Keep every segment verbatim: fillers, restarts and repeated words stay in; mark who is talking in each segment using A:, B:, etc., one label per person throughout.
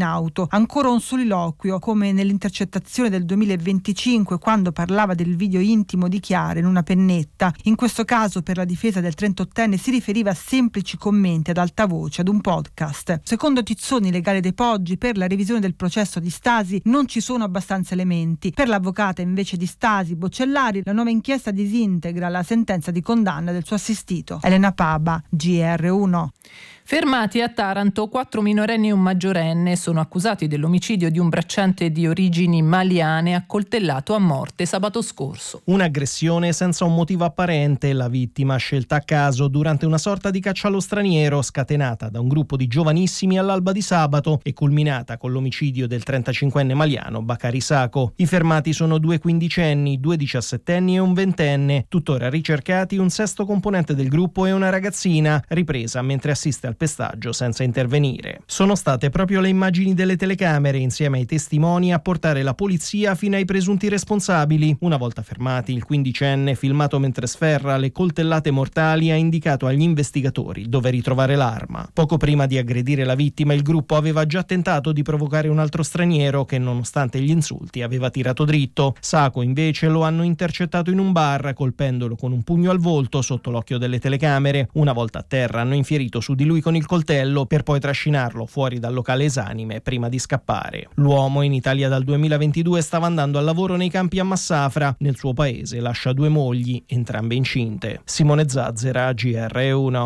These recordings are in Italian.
A: in auto. Ancora un soliloquio, come nell'intercettazione del duemilaventicinque, quando parlava del video intimo di Chiara in una pennetta. In questo caso, per la difesa del trentottenne, si riferiva a semplici commenti ad alta voce ad un podcast. Secondo Tizzoni, legale dei Poggi, per la revisione del processo di Stasi non ci sono abbastanza elementi. Per l'avvocata invece di Stasi, Bocellari, la nuova inchiesta disintegra la sentenza di condanna del suo assistito. Elena Paba, G R uno.
B: Fermati a Taranto quattro minorenni e un maggiorenne, sono accusati dell'omicidio di un bracciante di origini maliane accoltellato a morte sabato scorso.
C: Un'aggressione senza un motivo apparente, la vittima scelta a caso durante una sorta di caccia allo straniero scatenata da un gruppo di giovanissimi all'alba di sabato e culminata con l'omicidio del trentacinquenne maliano Bakari Sako. I fermati sono due quindicenni, due diciassettenni e un ventenne, tuttora ricercati un sesto componente del gruppo e una ragazzina, ripresa mentre assiste al pestaggio senza intervenire. Sono state proprio le immagini delle telecamere insieme ai testimoni a portare la polizia fino ai presunti responsabili. Una volta fermati, il quindicenne, filmato mentre sferra le coltellate mortali, ha indicato agli investigatori dove ritrovare l'arma. Poco prima di aggredire la vittima, il gruppo aveva già tentato di provocare un altro straniero che, nonostante gli insulti, aveva tirato dritto. Sako invece lo hanno intercettato in un bar, colpendolo con un pugno al volto sotto l'occhio delle telecamere. Una volta a terra hanno infierito su di lui con il coltello per poi trascinarlo fuori dal locale esanime prima di scappare. L'uomo in Italia dal duemilaventidue stava andando al lavoro nei campi a Massafra. Nel suo paese lascia due mogli, entrambe incinte. Simone Zazzera, G R uno.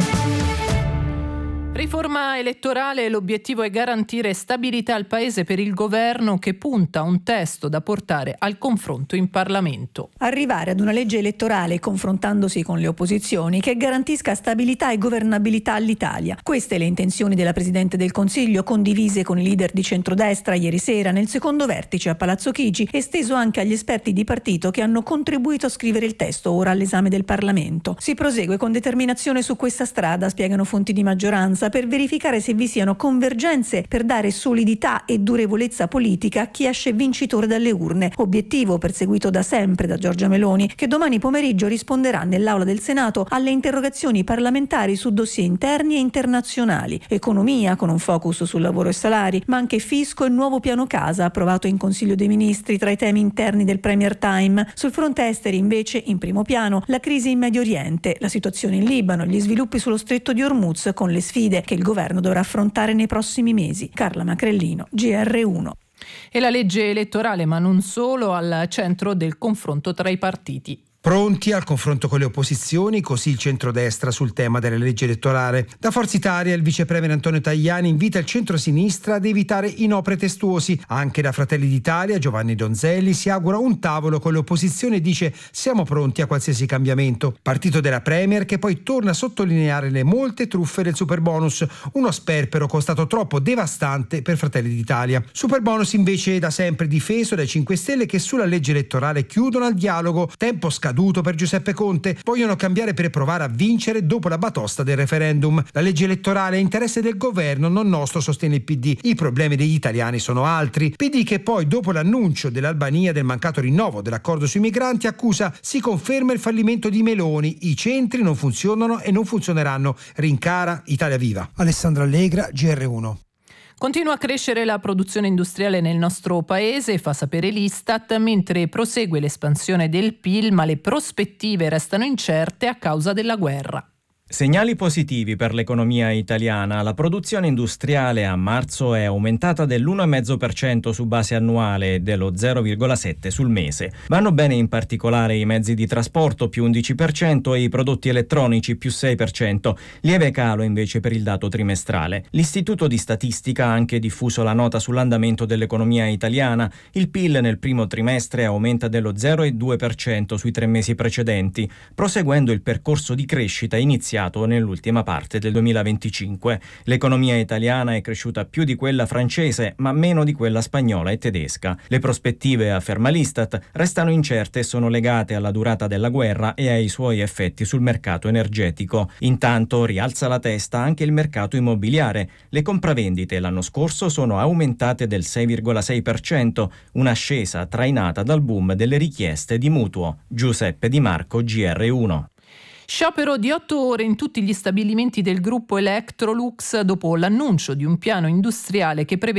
B: Riforma elettorale, l'obiettivo è garantire stabilità al Paese per il governo che punta a un testo da portare al confronto in Parlamento.
D: Arrivare ad una legge elettorale confrontandosi con le opposizioni che garantisca stabilità e governabilità all'Italia. Queste le intenzioni della Presidente del Consiglio, condivise con i leader di centrodestra ieri sera nel secondo vertice a Palazzo Chigi, esteso anche agli esperti di partito che hanno contribuito a scrivere il testo ora all'esame del Parlamento. Si prosegue con determinazione su questa strada, spiegano fonti di maggioranza, per verificare se vi siano convergenze per dare solidità e durevolezza politica a chi esce vincitore dalle urne, obiettivo perseguito da sempre da Giorgia Meloni, che domani pomeriggio risponderà nell'Aula del Senato alle interrogazioni parlamentari su dossier interni e internazionali, economia con un focus sul lavoro e salari, ma anche fisco e nuovo piano casa approvato in Consiglio dei Ministri tra i temi interni del Premier Time. Sul fronte esteri invece, in primo piano, la crisi in Medio Oriente, la situazione in Libano, gli sviluppi sullo stretto di Hormuz con le sfide che il governo dovrà affrontare nei prossimi mesi. Carla Macrellino, G R uno.
B: E la legge elettorale, ma non solo, al centro del confronto tra i partiti.
E: Pronti al confronto con le opposizioni, così il centrodestra sul tema della legge elettorale. Da Forza Italia il vice premier Antonio Tajani invita il centrosinistra ad evitare i pretestuosi. Anche da Fratelli d'Italia Giovanni Donzelli si augura un tavolo con le opposizioni e dice: siamo pronti a qualsiasi cambiamento. Partito della premier che poi torna a sottolineare le molte truffe del superbonus, uno sperpero costato troppo devastante per Fratelli d'Italia. Superbonus invece da sempre difeso dai cinque Stelle che sulla legge elettorale chiudono al dialogo, tempo scaduto per Giuseppe Conte, vogliono cambiare per provare a vincere dopo la batosta del referendum. La legge elettorale è interesse del governo, non nostro, sostiene il P D. I problemi degli italiani sono altri. P D che poi, dopo l'annuncio dell'Albania del mancato rinnovo dell'accordo sui migranti, accusa: si conferma il fallimento di Meloni, i centri non funzionano e non funzioneranno. Rincara Italia Viva.
F: Alessandra Allegra, G R uno.
B: Continua a crescere la produzione industriale nel nostro paese, fa sapere l'Istat, mentre prosegue l'espansione del P I L, ma le prospettive restano incerte a causa della guerra.
G: Segnali positivi per l'economia italiana. La produzione industriale a marzo è aumentata dell'uno virgola cinque per cento su base annuale e dello zero virgola sette per cento sul mese. Vanno bene in particolare i mezzi di trasporto più undici per cento e i prodotti elettronici più sei per cento. Lieve calo invece per il dato trimestrale. L'Istituto di Statistica ha anche diffuso la nota sull'andamento dell'economia italiana. Il P I L nel primo trimestre aumenta dello zero virgola due per cento sui tre mesi precedenti, proseguendo il percorso di crescita iniziato nell'ultima parte del duemilaventicinque. L'economia italiana è cresciuta più di quella francese, ma meno di quella spagnola e tedesca. Le prospettive, afferma l'Istat, restano incerte e sono legate alla durata della guerra e ai suoi effetti sul mercato energetico. Intanto rialza la testa anche il mercato immobiliare. Le compravendite l'anno scorso sono aumentate del sei virgola sei per cento, un'ascesa trainata dal boom delle richieste di mutuo. Giuseppe Di Marco, G R uno.
B: Sciopero di otto ore in tutti gli stabilimenti del gruppo Electrolux dopo l'annuncio di un piano industriale che prevede